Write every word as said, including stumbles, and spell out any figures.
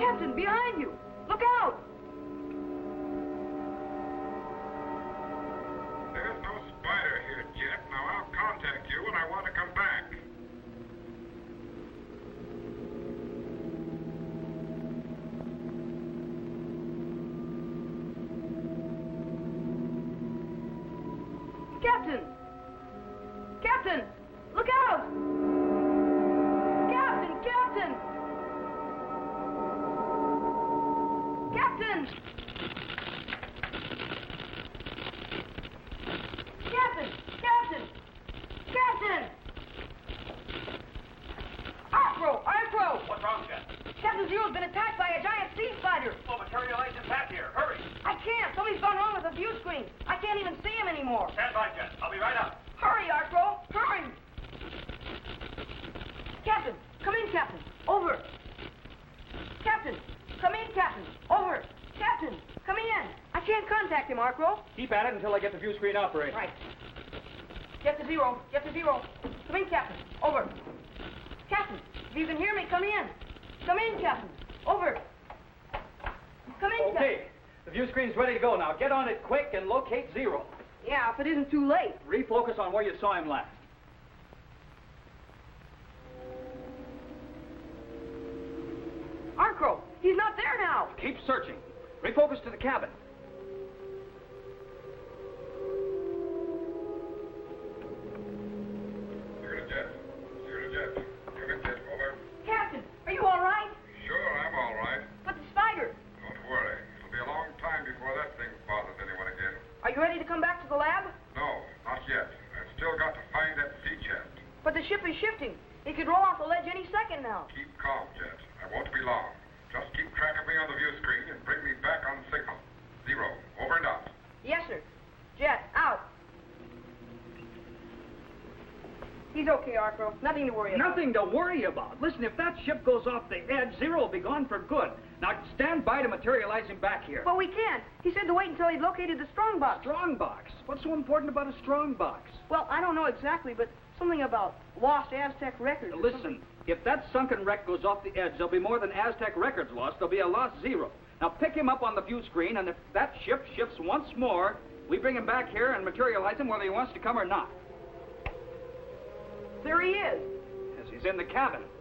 Captain, behind you! Look out! There's no spider here, Jet. Now I'll contact you when I want to come back. Captain! Captain! Look out! Captain! Captain! Captain! Captain! Captain! Captain! Arcro! Arcro! What's wrong, Jet? Captain Zero's been attacked by a giant sea spider. Oh, materialize him back here. Hurry. I can't. Something's gone wrong with the view screen. I can't even see him anymore. Stand by, Jet. I'll be right up. Hurry, Arcro! Hurry! Captain! Come in, Captain! Over! Captain! Come in, Captain! Over! Captain! Come in! I can't contact him, Arcro. Keep at it until I get the view screen operating. Right. Get to zero. Get to zero. Come in, Captain. Over. Captain, if you can hear me, come in. Come in, Captain. Over. Come in, Captain. Okay. The view screen's ready to go now. Get on it quick and locate Zero. Yeah, if it isn't too late. Refocus on where you saw him last. Arcro, he's not there now. Keep searching. Refocus to the cabin. Zero to Jet. Zero to Jet. Come in, Jet. Over. Captain, are you all right? Sure, I'm all right. But the spider. Don't worry. It'll be a long time before that thing bothers anyone again. Are you ready to come back to the lab? No, not yet. I've still got to find that sea chest. But the ship is shifting. It could roll off the ledge any second now. Keep calm, Jet. I won't be long. Just keep track of me on the view screen and bring me back on signal. Zero. Over and out. Yes, sir. Jet, out. He's okay, Arcro. Nothing to worry about. Nothing to worry about. Listen, if that ship goes off the edge, Zero will be gone for good. Now stand by to materialize him back here. But we can't. He said to wait until he'd located the strong box. Strong box? What's so important about a strong box? Well, I don't know exactly, but something about lost Aztec records. Now, or listen, something. if that sunken wreck goes off the edge, there'll be more than Aztec records lost. There'll be a lost Zero. Now pick him up on the view screen, and if that ship shifts once more, we bring him back here and materialize him whether he wants to come or not. There he is. Yes, he's in the cabin.